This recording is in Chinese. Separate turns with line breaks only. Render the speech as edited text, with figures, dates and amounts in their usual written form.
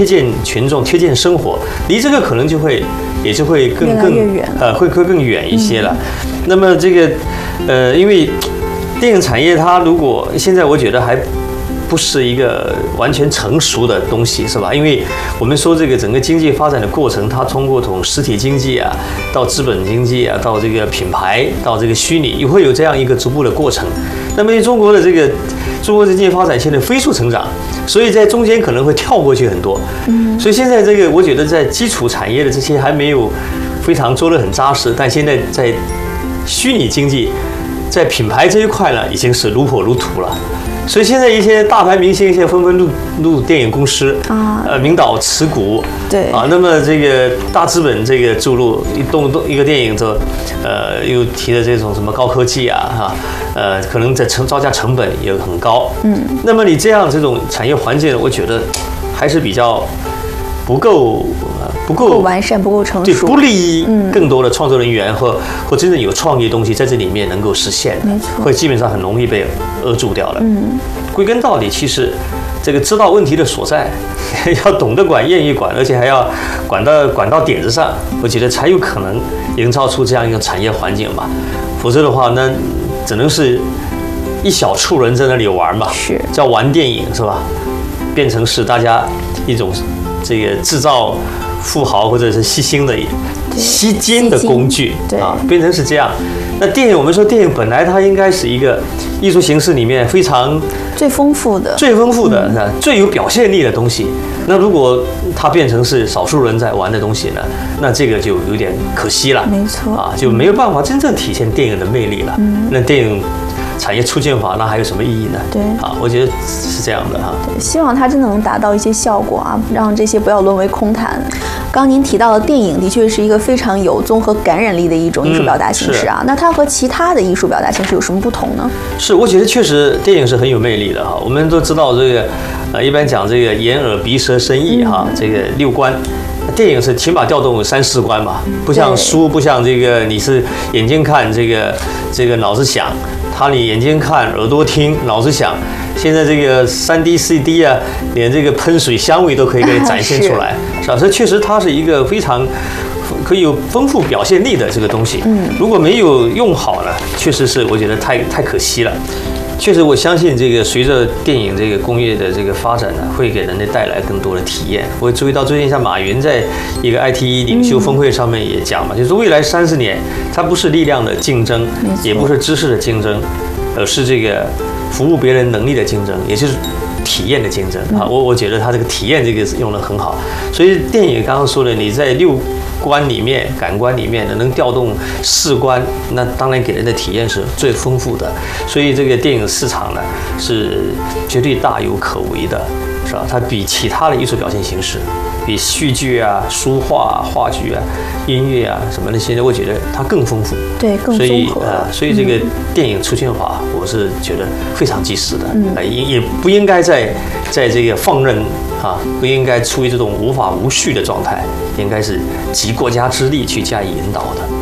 贴近群众、贴近生活，离这个可能就会更
远
会更远一些了。那么这个因为电影产业它如果现在我觉得还不是一个完全成熟的东西，是吧？因为我们说这个整个经济发展的过程，它通过从实体经济啊，到资本经济啊，到这个品牌，到这个虚拟，也会有这样一个逐步的过程。那么中国的经济发展现在飞速成长，所以在中间可能会跳过去很多。所以现在这个我觉得在基础产业的这些还没有非常做得很扎实，但现在在虚拟经济，在品牌这一块呢，已经是如火如荼了。所以现在一些大牌明星现在纷纷入电影公司名导持股，
对
那么这个大资本这个注入一个电影就又提的这种什么高科技可能在造价成本也很高，那么你这种产业环境，我觉得还是比较不够
完善，不够成熟，
对，不利于更多的创作人员或真正有创意的东西在这里面能够实现，
没错，
会基本上很容易被扼住掉了。归根到底，其实这个知道问题的所在，要懂得管，愿意管，而且还要管到点子上，我觉得才有可能营造出这样一个产业环境吧。否则的话，那只能是一小撮人在那里玩嘛，
是
叫玩电影是吧？变成是大家一种这个制造富豪或者是吸金的工具变成是这样。那电影，我们说电影本来它应该是一个艺术形式里面非常
最丰富的、
最有表现力的东西。那如果它变成是少数人在玩的东西呢，那这个就有点可惜了。
没错
就没有办法真正体现电影的魅力了。那电影产业促进法那还有什么意义呢？
对
我觉得是这样的
对，希望它真的能达到一些效果让这些不要沦为空谈。刚您提到的电影的确是一个非常有综合感染力的一种艺术表达形式那它和其他的艺术表达形式有什么不同呢？是，
我觉得确实电影是很有魅力的我们都知道这个一般讲这个眼耳鼻舌身意这个六官。电影是起码调动3-4关嘛，不像书，不像这个你是眼睛看这个脑子想，你眼睛看耳朵听脑子想。现在这个3D、4D连这个喷水香味都可以给你展现出来，是吧？所以确实它是一个非常可以有丰富表现力的这个东西。如果没有用好呢，确实是我觉得太可惜了。确实，我相信这个随着电影这个工业的这个发展呢，会给人类带来更多的体验。我注意到最近像马云在一个 IT 领袖峰会上面也讲嘛，就是未来30年，它不是力量的竞争，也不是知识的竞争，而是这个服务别人能力的竞争，也就是体验的竞争我觉得他这个体验这个用得很好。所以电影刚刚说的，你在6官里面、感官里面能调动4官，那当然给人的体验是最丰富的。所以这个电影市场呢是绝对大有可为的，是吧？它比其他的艺术表现形式，比戏剧书画、话剧音乐什么的，现在我觉得它更丰富，
对，更综合。
所以这个电影出现法，我是觉得非常及时的，也不应该在这个放任不应该处于这种无法无序的状态，应该是集国家之力去加以引导的。